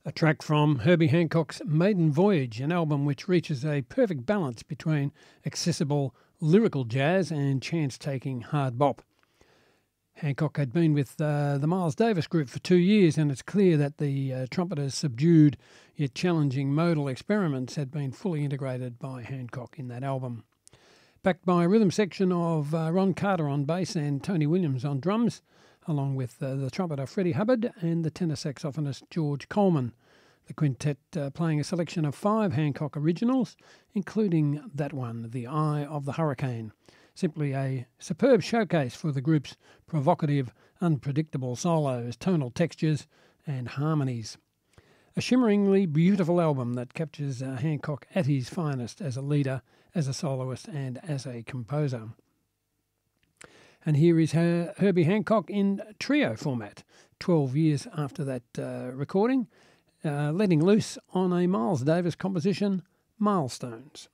A track from Herbie Hancock's Maiden Voyage, an album which reaches a perfect balance between accessible lyrical jazz and chance-taking hard bop. Hancock had been with the Miles Davis Group for 2 years, and it's clear that the trumpeter's subdued yet challenging modal experiments had been fully integrated by Hancock in that album. Backed by a rhythm section of Ron Carter on bass and Tony Williams on drums, along with the trumpeter Freddie Hubbard and the tenor saxophonist George Coleman. The quintet playing a selection of 5 Hancock originals, including that one, The Eye of the Hurricane. Simply a superb showcase for the group's provocative, unpredictable solos, tonal textures and harmonies. A shimmeringly beautiful album that captures Hancock at his finest as a leader, as a soloist and as a composer. And here is Herbie Hancock in trio format, 12 years after that recording, letting loose on a Miles Davis composition, Milestones.